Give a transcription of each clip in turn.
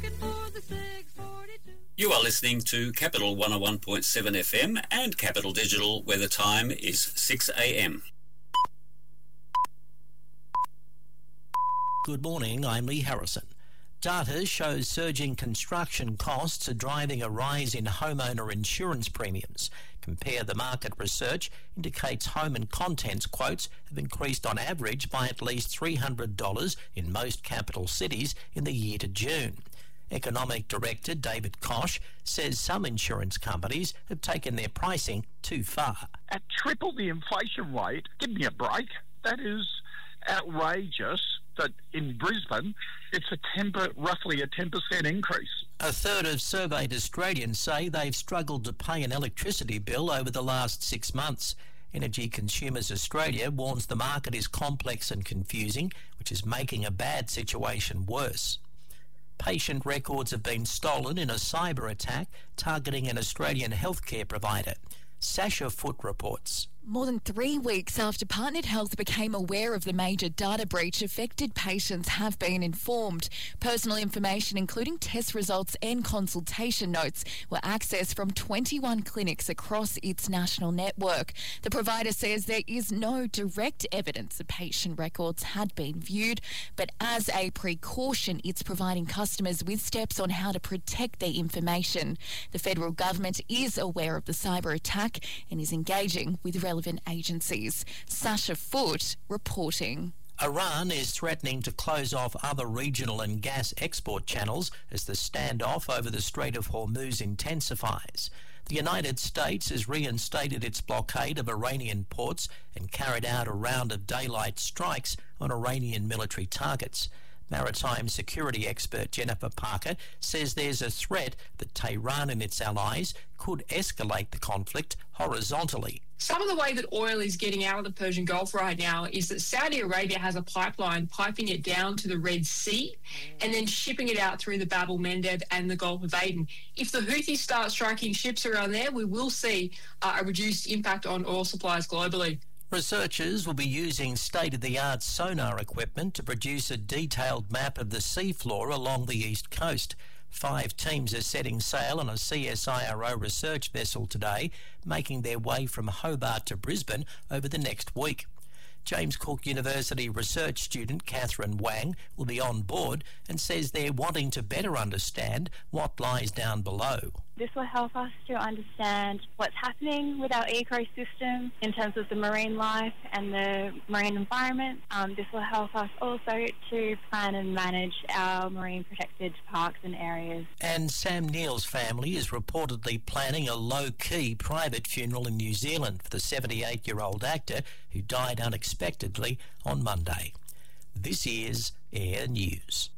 You are listening to Capital 101.7 FM and Capital Digital, where the time is 6 a.m. Good morning, I'm Lee Harrison. Data shows surging construction costs are driving a rise in homeowner insurance premiums. Compare the Market research indicates home and contents quotes have increased on average by at least $300 in most capital cities in the year to June. Economic Director David Koch says some insurance companies have taken their pricing too far. At triple the inflation rate, give me a break. That is outrageous. That in Brisbane, it's roughly a 10% increase. A third of surveyed Australians say they've struggled to pay an electricity bill over the last 6 months. Energy Consumers Australia warns the market is complex and confusing, which is making a bad situation worse. Patient records have been stolen in a cyber attack targeting an Australian healthcare provider. Sasha Foote reports. More than 3 weeks after Partnered Health became aware of the major data breach, affected patients have been informed. Personal information, including test results and consultation notes, were accessed from 21 clinics across its national network. The provider says there is no direct evidence the patient records had been viewed, but as a precaution, it's providing customers with steps on how to protect their information. The federal government is aware of the cyber attack and is engaging with relevant agencies. Sasha Foote reporting. Iran is threatening to close off other regional and gas export channels as the standoff over the Strait of Hormuz intensifies. The United States has reinstated its blockade of Iranian ports and carried out a round of daylight strikes on Iranian military targets. Maritime security expert Jennifer Parker says there's a threat that Tehran and its allies could escalate the conflict horizontally. Some of the way that oil is getting out of the Persian Gulf right now is that Saudi Arabia has a pipeline piping it down to the Red Sea and then shipping it out through the Bab el-Mandeb and the Gulf of Aden. If the Houthis start striking ships around there, we will see a reduced impact on oil supplies globally. Researchers will be using state-of-the-art sonar equipment to produce a detailed map of the seafloor along the east coast. 5 teams are setting sail on a CSIRO research vessel today, making their way from Hobart to Brisbane over the next week. James Cook University research student Catherine Wang will be on board and says they're wanting to better understand what lies down below. This will help us to understand what's happening with our ecosystem in terms of the marine life and the marine environment. This will help us also to plan and manage our marine protected parks and areas. And Sam Neill's family is reportedly planning a low-key private funeral in New Zealand for the 78-year-old actor who died unexpectedly on Monday. This is Air News.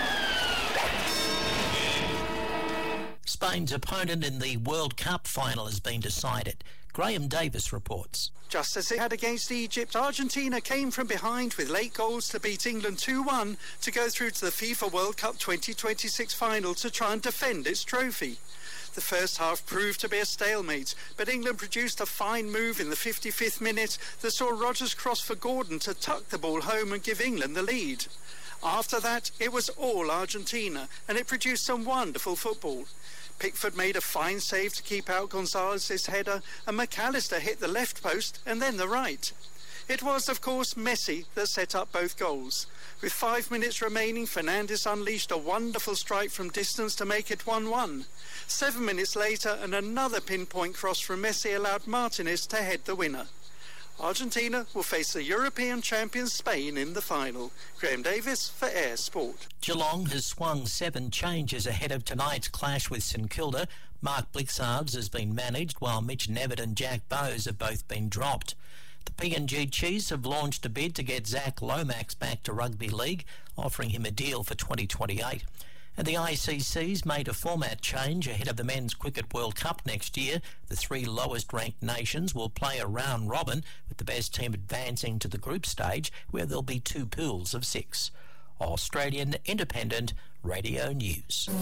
Spain's opponent in the World Cup final has been decided. Graham Davis reports. Just as it had against Egypt, Argentina came from behind with late goals to beat England 2-1 to go through to the FIFA World Cup 2026 final to try and defend its trophy. The first half proved to be a stalemate, but England produced a fine move in the 55th minute that saw Rodgers cross for Gordon to tuck the ball home and give England the lead. After that, it was all Argentina, and it produced some wonderful football. Pickford made a fine save to keep out Gonzalez's header, and McAllister hit the left post and then the right. It was, of course, Messi that set up both goals. With 5 minutes remaining, Fernandes unleashed a wonderful strike from distance to make it 1-1. 7 minutes later, and another pinpoint cross from Messi allowed Martinez to head the winner. Argentina will face the European champion Spain in the final. Graham Davis for Air Sport. Geelong has swung 7 changes ahead of tonight's clash with St Kilda. Mark Blixarves has been managed, while Mitch Nevitt and Jack Bowes have both been dropped. The PNG Chiefs have launched a bid to get Zach Lomax back to rugby league, offering him a deal for 2028. And the ICC's made a format change ahead of the Men's Cricket World Cup next year. The 3 lowest-ranked nations will play a round robin, with the best team advancing to the group stage, where there'll be 2 pools of 6. Australian Independent Radio News.